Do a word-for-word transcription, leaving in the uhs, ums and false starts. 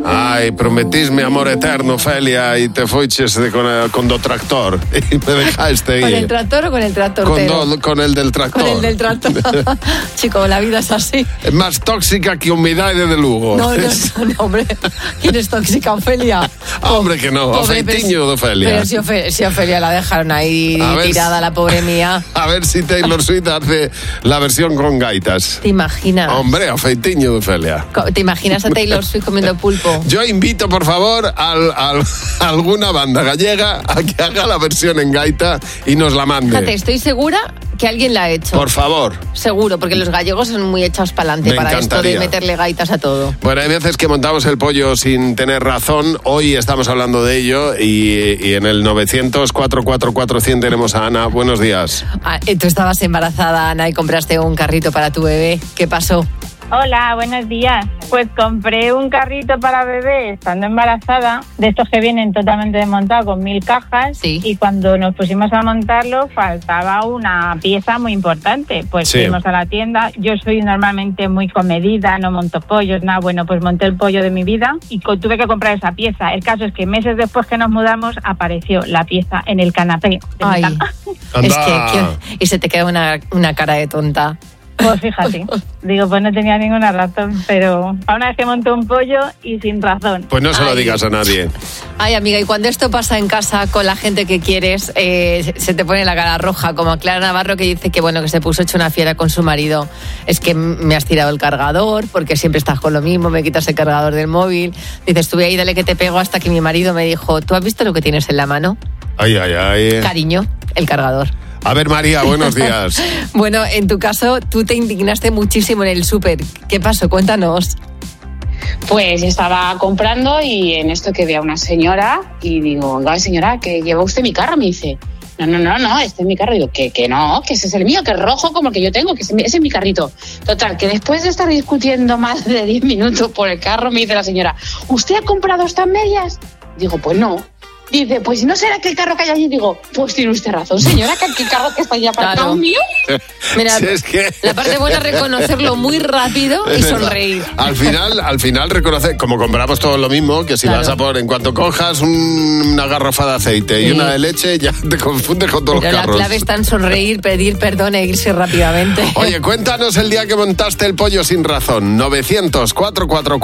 Ay, prometís mi amor eterno, Ofelia, y te fuiches de, con, el, con do tractor y me dejaste ir. ¿Con el tractor o con el tractortero? Con, do, con el del tractor. Con el del tractor. Chico, la vida es así. Es más tóxica que humedad de Lugo. No, no, no, no, hombre. ¿Quién es tóxica, Ofelia? Hombre, que no. Pobre, Ofeitiño de Ofelia. Pero si, Ofe, si Ofelia la dejaron ahí tirada, si, la pobre mía. A ver si Taylor Swift hace la versión con gaitas. ¿Te imaginas? Hombre, Ofeitiño de Ofelia. ¿Te imaginas a Taylor Swift comiendo pulpo? Yo invito, por favor, al, al, a alguna banda gallega a que haga la versión en gaita y nos la mande. Fíjate, estoy segura que alguien la ha hecho. Por favor. Seguro, porque los gallegos son muy echados para adelante para encantaría. Esto de meterle gaitas a todo. Bueno, hay veces que montamos el pollo sin tener razón. Hoy estamos hablando de ello y, y en el novecientos, cuatro cuatro cuatro, cien tenemos a Ana. Buenos días. Ah, tú estabas embarazada, Ana, y compraste un carrito para tu bebé. ¿Qué pasó? Hola, buenos días. Pues compré un carrito para bebé estando embarazada, de estos que vienen totalmente desmontados con mil cajas, sí. Y cuando nos pusimos a montarlo faltaba una pieza muy importante. Pues sí. Fuimos a la tienda, yo soy normalmente muy comedida, no monto pollos, nada, bueno, pues monté el pollo de mi vida y tuve que comprar esa pieza. El caso es que meses después que nos mudamos apareció la pieza en el canapé. Ay, es que, que... Y se te queda una, una cara de tonta. Pues fíjate, digo, pues no tenía ninguna razón, pero a una vez que monté un pollo y sin razón. Pues no se lo Ay. digas a nadie. Ay, amiga, y cuando esto pasa en casa con la gente que quieres, eh, se te pone la cara roja, como a Clara Navarro que dice que bueno, que se puso hecho una fiera con su marido. Es que me has tirado el cargador, porque siempre estás con lo mismo, me quitas el cargador del móvil. Dice, estuve ahí, dale que te pego, hasta que mi marido me dijo, ¿tú has visto lo que tienes en la mano? Ay, ay, ay. Cariño, el cargador. A ver, María, buenos días. Bueno, en tu caso, tú te indignaste muchísimo en el súper. ¿Qué pasó? Cuéntanos. Pues estaba comprando y en esto que veo a una señora y digo, oiga, señora, que lleva usted mi carro, me dice. No, no, no, no, este es mi carro. Digo, que, que no, que ese es el mío, que es rojo como el que yo tengo, que ese, ese es mi carrito. Total, que después de estar discutiendo más de diez minutos por el carro, me dice la señora, ¿usted ha comprado estas medias? Digo, pues no. Dice, pues no será que el carro que hay allí. Digo, pues tiene usted razón, señora, que el carro que está allí aparcado claro. mío. Mira, si es que... la parte buena es reconocerlo muy rápido y sonreír. Al final, al final reconocer, como compramos todos lo mismo, que si claro. vas a por, en cuanto cojas un, una garrafa de aceite sí. y una de leche, ya te confundes con todos Pero los carros. La clave está en sonreír, pedir perdón e irse rápidamente. Oye, cuéntanos el día que montaste el pollo sin razón. novecientos, cuatro cuatro